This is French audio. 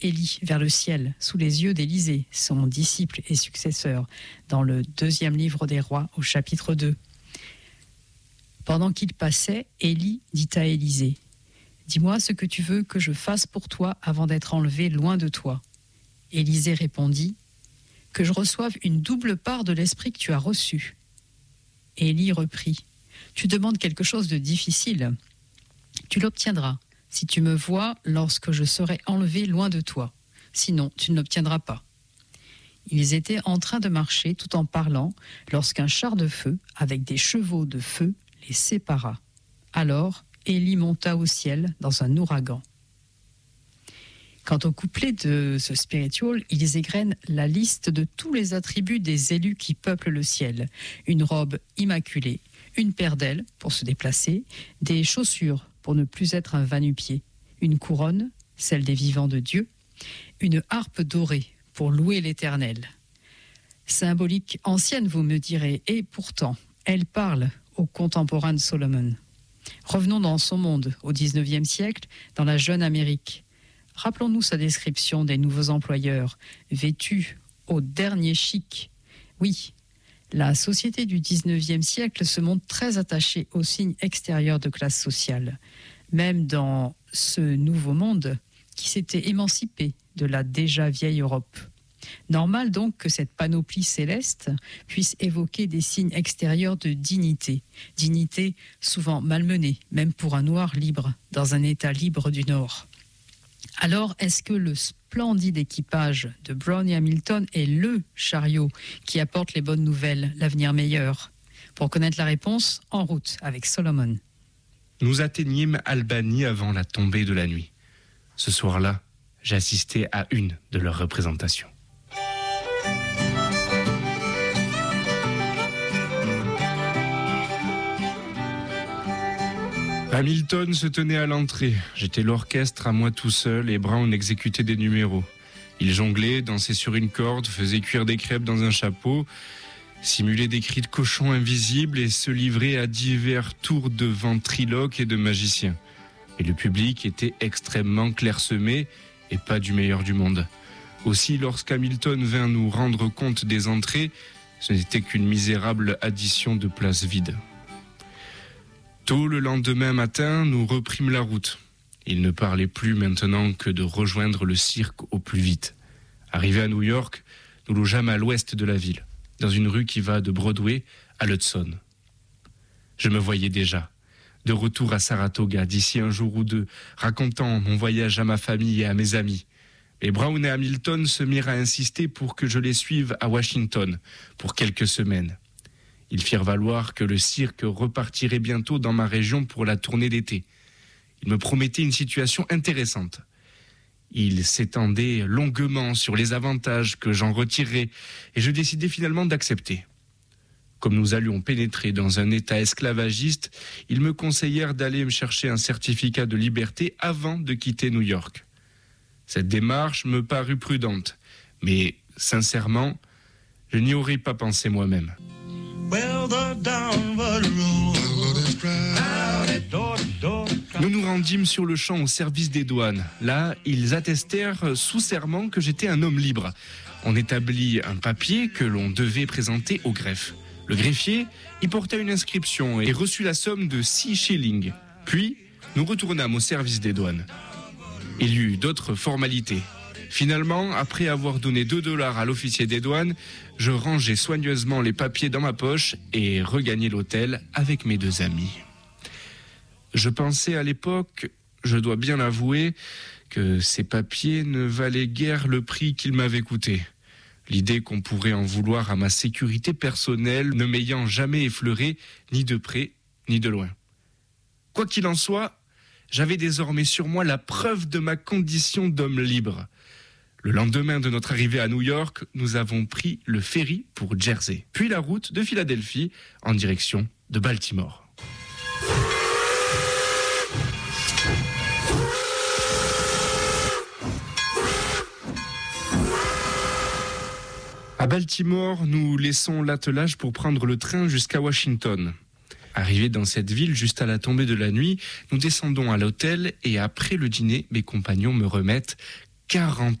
Élie vers le ciel, sous les yeux d'Élisée, son disciple et successeur, dans le 2e livre des Rois, au chapitre 2. Pendant qu'il passait, Élie dit à Élisée, « Dis-moi ce que tu veux que je fasse pour toi avant d'être enlevé loin de toi. » Élisée répondit, « Que je reçoive une double part de l'esprit que tu as reçu. » Élie reprit, « Tu demandes quelque chose de difficile. Tu l'obtiendras si tu me vois lorsque je serai enlevé loin de toi. Sinon, tu ne l'obtiendras pas. » Ils étaient en train de marcher tout en parlant lorsqu'un char de feu, avec des chevaux de feu, les sépara. Alors, Élie monta au ciel dans un ouragan. Quant au couplet de ce spiritual, ils égrènent la liste de tous les attributs des élus qui peuplent le ciel. Une robe immaculée, une paire d'ailes pour se déplacer, des chaussures pour ne plus être un va-nu-pied, une couronne, celle des vivants de Dieu, une harpe dorée pour louer l'Éternel. Symbolique ancienne, vous me direz, et pourtant, elle parle aux contemporains de Solomon. Revenons dans son monde, au XIXe siècle, dans la jeune Amérique. Rappelons-nous sa description des nouveaux employeurs, vêtus au dernier chic. Oui, la société du XIXe siècle se montre très attachée aux signes extérieurs de classe sociale, même dans ce nouveau monde qui s'était émancipé de la déjà vieille Europe. Normal donc que cette panoplie céleste puisse évoquer des signes extérieurs de dignité, dignité souvent malmenée, même pour un noir libre, dans un état libre du Nord. Alors, est-ce que le splendide équipage de Brown et Hamilton est le chariot qui apporte les bonnes nouvelles, l'avenir meilleur? Pour connaître la réponse, en route avec Solomon. Nous atteignîmes Albany avant la tombée de la nuit. Ce soir-là, j'assistais à une de leurs représentations. Hamilton se tenait à l'entrée. J'étais l'orchestre à moi tout seul et Brown exécutait des numéros. Il jonglait, dansait sur une corde, faisait cuire des crêpes dans un chapeau, simulait des cris de cochons invisibles et se livrait à divers tours de ventriloque et de magicien. Et le public était extrêmement clairsemé et pas du meilleur du monde. Aussi, lorsqu'Hamilton vint nous rendre compte des entrées, ce n'était qu'une misérable addition de places vides. Tôt le lendemain matin, nous reprîmes la route. Il ne parlait plus maintenant que de rejoindre le cirque au plus vite. Arrivés à New York, nous logeâmes à l'ouest de la ville, dans une rue qui va de Broadway à l'Hudson. Je me voyais déjà, de retour à Saratoga d'ici un jour ou deux, racontant mon voyage à ma famille et à mes amis. Mais Brown et Hamilton se mirent à insister pour que je les suive à Washington pour quelques semaines. Ils firent valoir que le cirque repartirait bientôt dans ma région pour la tournée d'été. Ils me promettaient une situation intéressante. Ils s'étendaient longuement sur les avantages que j'en retirerais et je décidai finalement d'accepter. Comme nous allions pénétrer dans un état esclavagiste, ils me conseillèrent d'aller me chercher un certificat de liberté avant de quitter New York. Cette démarche me parut prudente, mais sincèrement, je n'y aurais pas pensé moi-même. Nous nous rendîmes sur le champ au service des douanes. Là, ils attestèrent sous serment que j'étais un homme libre. On établit un papier que l'on devait présenter au greffe. Le greffier y porta une inscription et reçut la somme de 6 shillings. Puis, nous retournâmes au service des douanes. Il y eut d'autres formalités. Finalement, après avoir donné $2 à l'officier des douanes, je rangeai soigneusement les papiers dans ma poche et regagnai l'hôtel avec mes 2 amis. Je pensais à l'époque, je dois bien l'avouer, que ces papiers ne valaient guère le prix qu'ils m'avaient coûté. L'idée qu'on pourrait en vouloir à ma sécurité personnelle ne m'ayant jamais effleuré, ni de près, ni de loin. Quoi qu'il en soit, j'avais désormais sur moi la preuve de ma condition d'homme libre. Le lendemain de notre arrivée à New York, nous avons pris le ferry pour Jersey, puis la route de Philadelphie en direction de Baltimore. À Baltimore, nous laissons l'attelage pour prendre le train jusqu'à Washington. Arrivés dans cette ville juste à la tombée de la nuit, nous descendons à l'hôtel et après le dîner, mes compagnons me remettent 40